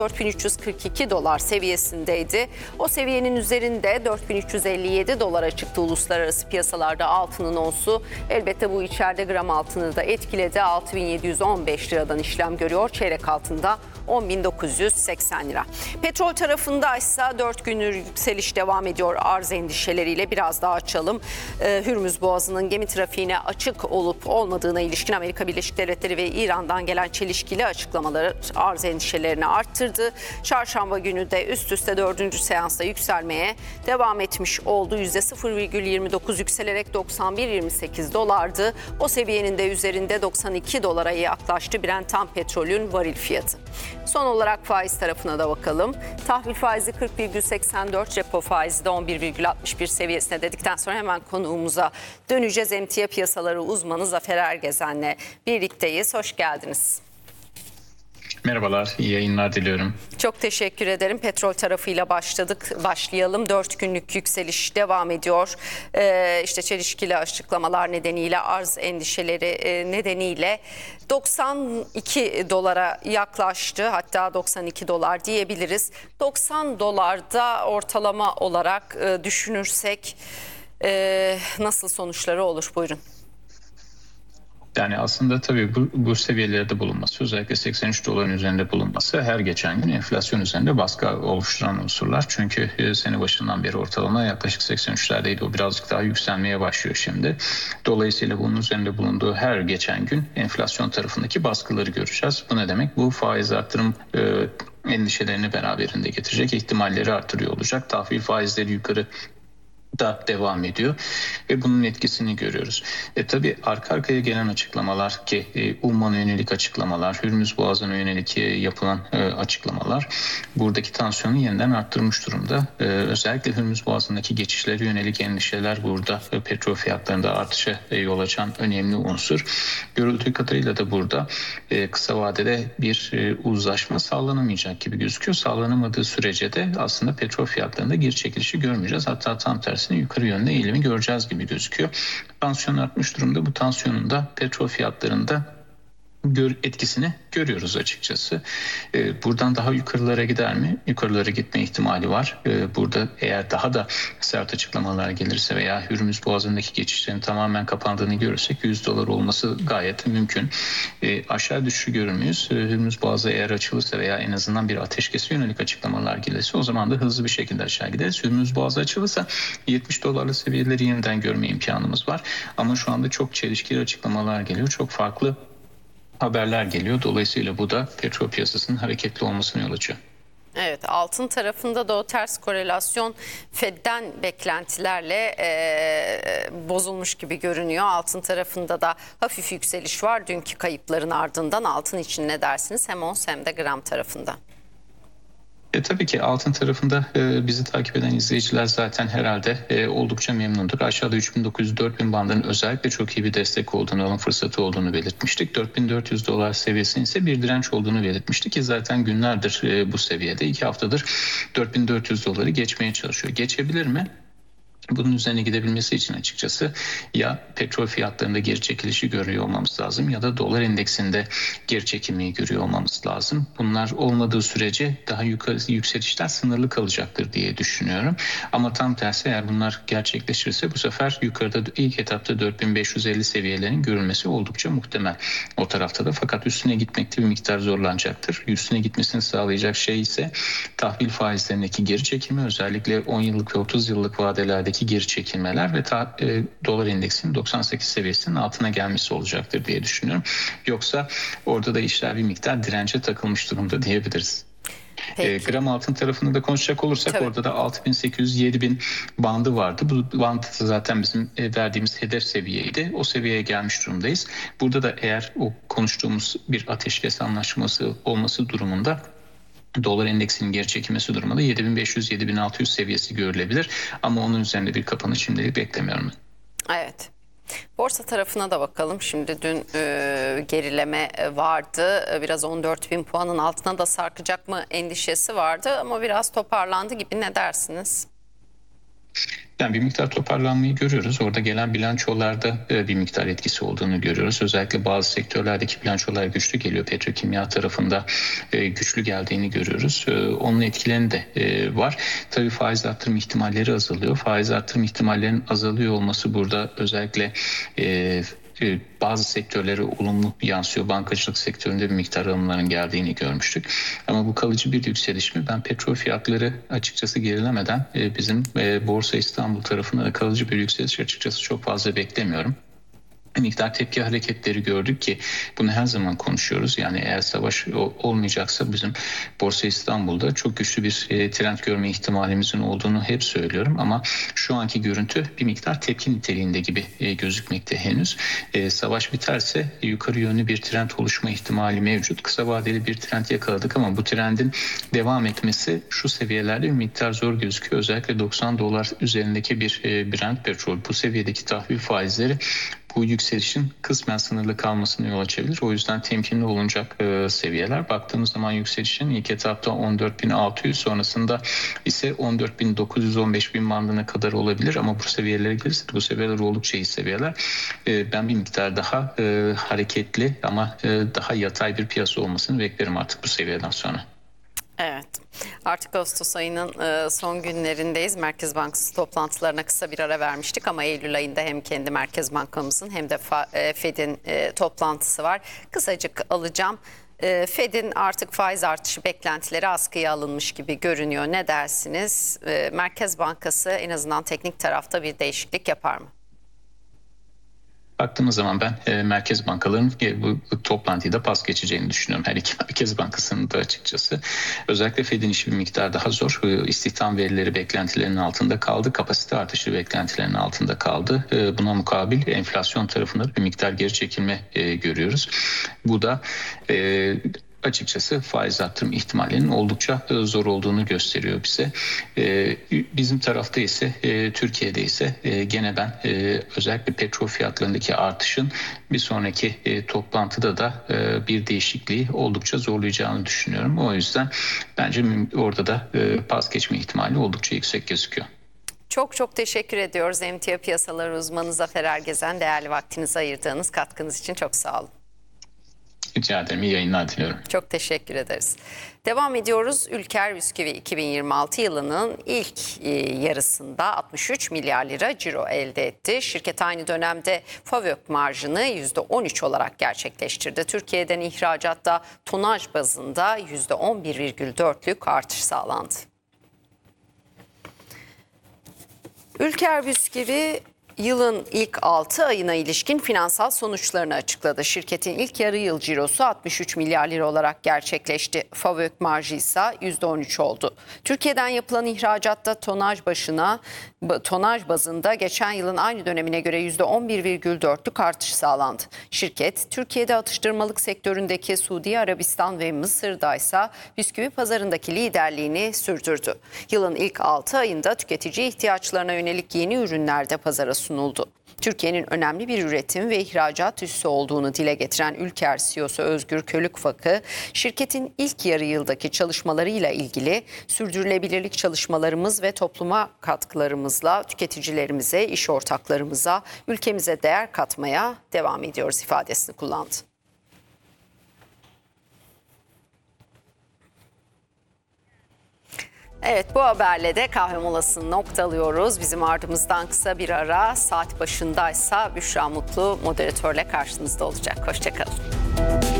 4.342 dolar seviyesindeydi. O seviyenin üzerinde 4.357 dolara çıktı uluslararası piyasalarda altının onsu. Elbette bu içeride gram altını da etkiledi. 6.715 liradan işlem görüyor. Çeyrek altında 10.980 lira. Petrol tarafında ise 4 gündür yükseliş devam ediyor arz endişeleriyle. Biraz daha açalım. Hürmüz Boğazı'nın gemi trafiğine açık olup olmadığına ilişkin Amerika Birleşik Devletleri ve İran'dan gelen çelişkili açıklamaları arz endişelerini arttırdı. Çarşamba günü de üst üste 4. seansta yükselmeye devam etmiş oldu. %0,29 yükselerek 91,28 dolardı. O seviyenin de üzerinde 92 dolara yaklaştı Brent tam petrolün varil fiyatı. Son olarak faiz tarafına da bakalım. Tahvil faizi 40,84, repo faizi de 11,61 seviyesine dedikten sonra hemen konuğumuza döneceğiz. Emtia piyasaları uzmanı Zafer Ergezen'le birlikteyiz. Hoş geldiniz. Merhabalar, iyi yayınlar diliyorum. Çok teşekkür ederim. Petrol tarafıyla başlayalım. 4 günlük yükseliş devam ediyor. İşte çelişkili açıklamalar nedeniyle, arz endişeleri nedeniyle 92 dolara yaklaştı. Hatta 92 dolar diyebiliriz. 90 dolarda ortalama olarak düşünürsek nasıl sonuçları olur? Buyurun. Yani aslında tabii bu seviyelerde bulunması, özellikle 83 doların üzerinde bulunması her geçen gün enflasyon üzerinde baskı oluşturan unsurlar. Çünkü sene başından beri ortalama yaklaşık 83'lerdeydi. O birazcık daha yükselmeye başlıyor şimdi. Dolayısıyla bunun üzerinde bulunduğu her geçen gün enflasyon tarafındaki baskıları göreceğiz. Bu ne demek? Bu faiz artırım endişelerini beraberinde getirecek, ihtimalleri artırıyor olacak. Tahvil faizleri yukarı da devam ediyor ve bunun etkisini görüyoruz. Tabii arka arkaya gelen açıklamalar ki Umman'a yönelik açıklamalar, Hürmüz Boğazı'na yönelik yapılan açıklamalar buradaki tansiyonu yeniden arttırmış durumda. Özellikle Hürmüz Boğazı'ndaki geçişlere yönelik endişeler burada petrol fiyatlarında artışa yol açan önemli unsur. Görüldüğü kadarıyla da burada kısa vadede bir uzlaşma sağlanamayacak gibi gözüküyor. Sağlanamadığı sürece de aslında petrol fiyatlarında geri çekilişi görmeyeceğiz. Hatta tam tersi yukarı yönde eğilimi göreceğiz gibi gözüküyor. Tansiyon artmış durumda. Bu tansiyonun da petrol fiyatlarında etkisini görüyoruz açıkçası. Buradan daha yukarılara gider mi? Yukarılara gitme ihtimali var. Burada eğer daha da sert açıklamalar gelirse veya Hürmüz Boğazı'ndaki geçişlerin tamamen kapandığını görürsek 100 dolar olması gayet mümkün. Aşağı düşüşü görür müyüz? Hürmüz Boğazı eğer açılırsa veya en azından bir ateşkese yönelik açıklamalar gelirse o zaman da hızlı bir şekilde aşağı gideriz. Hürmüz Boğazı açılırsa 70 dolarlı seviyeleri yeniden görme imkanımız var. Ama şu anda çok çelişkili açıklamalar geliyor. Çok farklı haberler geliyor. Dolayısıyla bu da petrol piyasasının hareketli olmasına yol açıyor. Evet, altın tarafında da o ters korelasyon Fed'den beklentilerle bozulmuş gibi görünüyor. Altın tarafında da hafif yükseliş var. Dünkü kayıpların ardından altın için ne dersiniz? Hem ons hem de gram tarafında. Tabii ki altın tarafında bizi takip eden izleyiciler zaten herhalde oldukça memnundur. Aşağıda 3900-4000 bandının özellikle çok iyi bir destek olduğunu, alım fırsatı olduğunu belirtmiştik. 4400 dolar seviyesinin ise bir direnç olduğunu belirtmiştik ki zaten günlerdir bu seviyede. 2 haftadır 4400 doları geçmeye çalışıyor. Geçebilir mi? Bunun üzerine gidebilmesi için açıkçası ya petrol fiyatlarında geri çekilişi görüyor olmamız lazım ya da dolar endeksinde geri çekilmeyi görüyor olmamız lazım. Bunlar olmadığı sürece daha yukarı yükselişler sınırlı kalacaktır diye düşünüyorum. Ama tam tersi eğer bunlar gerçekleşirse bu sefer yukarıda ilk etapta 4550 seviyelerinin görülmesi oldukça muhtemel o tarafta da. Fakat üstüne gitmekte bir miktar zorlanacaktır. Üstüne gitmesini sağlayacak şey ise tahvil faizlerindeki geri çekilme, özellikle 10 yıllık ve 30 yıllık vadelerdeki geri çekilmeler ve dolar endeksinin 98 seviyesinin altına gelmesi olacaktır diye düşünüyorum. Yoksa orada da işler bir miktar dirence takılmış durumda diyebiliriz. Gram altın tarafında da konuşacak olursak tabii, orada da 6800-7000 bandı vardı. Bu bandı da zaten bizim verdiğimiz hedef seviyeydi. O seviyeye gelmiş durumdayız. Burada da eğer o konuştuğumuz bir ateşkes anlaşması olması durumunda dolar endeksinin geri çekilmesi durumunda 7500-7600 seviyesi görülebilir. Ama onun üzerinde bir kapanış şimdilik beklemiyorum. Evet. Borsa tarafına da bakalım. Şimdi dün gerileme vardı. Biraz 14.000 puanın altına da sarkacak mı endişesi vardı. Ama biraz toparlandı gibi, ne dersiniz? Yani bir miktar toparlanmayı görüyoruz. Orada gelen bilançolarda bir miktar etkisi olduğunu görüyoruz. Özellikle bazı sektörlerdeki bilançolar güçlü geliyor. Petrokimya tarafında güçlü geldiğini görüyoruz. Onun etkilerini de var. Tabii faiz arttırım ihtimalleri azalıyor. Faiz arttırım ihtimallerinin azalıyor olması burada özellikle bazı sektörlere olumlu yansıyor. Bankacılık sektöründe bir miktar alımların geldiğini görmüştük. Ama bu kalıcı bir yükseliş mi? Ben petrol fiyatları açıkçası gerilemeden bizim Borsa İstanbul tarafında da kalıcı bir yükseliş açıkçası çok fazla beklemiyorum. Bir miktar tepki hareketleri gördük ki bunu her zaman konuşuyoruz. Yani eğer savaş olmayacaksa bizim Borsa İstanbul'da çok güçlü bir trend görme ihtimalimizin olduğunu hep söylüyorum. Ama şu anki görüntü bir miktar tepki niteliğinde gibi gözükmekte henüz. Savaş biterse yukarı yönlü bir trend oluşma ihtimali mevcut. Kısa vadeli bir trend yakaladık ama bu trendin devam etmesi şu seviyelerde bir miktar zor gözüküyor. Özellikle $90 üzerindeki bir Brent petrol, bu seviyedeki tahvil faizleri bu yükselişin kısmen sınırlı kalmasına yol açabilir. O yüzden temkinli olunacak seviyeler. Baktığımız zaman yükselişin ilk etapta 14.600, sonrasında ise 14.900-15.000 bandına kadar olabilir. Ama bu seviyelere gelirse, bu seviyeler oldukça iyi seviyeler. Ben bir miktar daha hareketli ama daha yatay bir piyasa olmasını beklerim artık bu seviyeden sonra. Evet, artık Ağustos ayının son günlerindeyiz. Merkez Bankası toplantılarına kısa bir ara vermiştik ama Eylül ayında hem kendi Merkez Bankamızın hem de Fed'in toplantısı var. Kısacık alacağım. Fed'in artık faiz artışı beklentileri askıya alınmış gibi görünüyor. Ne dersiniz? Merkez Bankası en azından teknik tarafta bir değişiklik yapar mı? Baktığımız zaman ben merkez bankalarının bu toplantıyı da pas geçeceğini düşünüyorum. Her iki merkez bankasının da açıkçası. Özellikle Fed'in işi bir miktar daha zor. İstihdam verileri beklentilerinin altında kaldı. Kapasite artışı beklentilerinin altında kaldı. Buna mukabil enflasyon tarafında bir miktar geri çekilme görüyoruz. Bu da açıkçası faiz arttırım ihtimallerinin oldukça zor olduğunu gösteriyor bize. Bizim tarafta ise Türkiye'de ise gene ben özellikle petrol fiyatlarındaki artışın bir sonraki toplantıda da bir değişikliği oldukça zorlayacağını düşünüyorum. O yüzden bence orada da pas geçme ihtimali oldukça yüksek gözüküyor. Çok teşekkür ediyoruz emtia piyasaları uzmanı Zafer Ergezen. Değerli vaktinizi ayırdığınız katkınız için çok sağ olun. Rica ederim. İyi yayınlar diliyorum. Çok teşekkür ederiz. Devam ediyoruz. Ülker Bisküvi 2026 yılının ilk yarısında 63 milyar lira ciro elde etti. Şirket aynı dönemde FAVÖK marjını %13 olarak gerçekleştirdi. Türkiye'den ihracatta tonaj bazında %11,4'lük artış sağlandı. Ülker Bisküvi yılın ilk 6 ayına ilişkin finansal sonuçlarını açıkladı. Şirketin ilk yarı yıl cirosu 63 milyar lira olarak gerçekleşti. FAVÖK marjı ise %13 oldu. Türkiye'den yapılan ihracatta tonaj bazında geçen yılın aynı dönemine göre %11,4'lük artış sağlandı. Şirket, Türkiye'de atıştırmalık sektöründeki Suudi Arabistan ve Mısır'da ise bisküvi pazarındaki liderliğini sürdürdü. Yılın ilk 6 ayında tüketici ihtiyaçlarına yönelik yeni ürünler de pazara sunuldu. Türkiye'nin önemli bir üretim ve ihracat üssü olduğunu dile getiren Ülker CEO'su Özgür Kölükfakı, şirketin ilk yarı yıldaki çalışmalarıyla ilgili sürdürülebilirlik çalışmalarımız ve topluma katkılarımızla tüketicilerimize, iş ortaklarımıza, ülkemize değer katmaya devam ediyoruz ifadesini kullandı. Evet, bu haberle de kahve molasını noktalıyoruz. Bizim ardımızdan kısa bir ara, saat başındaysa Büşra Mutlu moderatörle karşınızda olacak. Hoşça kalın.